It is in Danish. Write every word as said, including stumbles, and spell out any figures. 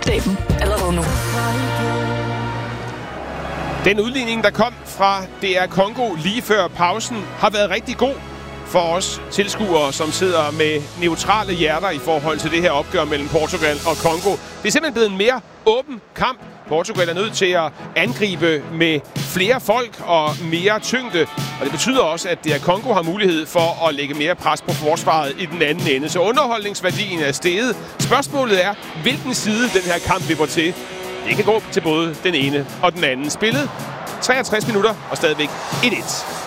Opdag dem allerede nu. Den udligning, der kom fra D R Congo lige før pausen, har været rigtig god for os tilskuere, som sidder med neutrale hjerter i forhold til det her opgør mellem Portugal og Congo. Det er simpelthen blevet en mere åben kamp. Portugal er nødt til at angribe med flere folk og mere tyngde. Og det betyder også, at D R Congo har mulighed for at lægge mere pres på forsvaret i den anden ende. Så underholdningsværdien er steget. Spørgsmålet er, hvilken side den her kamp vipper til. Det kan gå til både den ene og den anden. Spillet treogtres minutter og stadigvæk et et.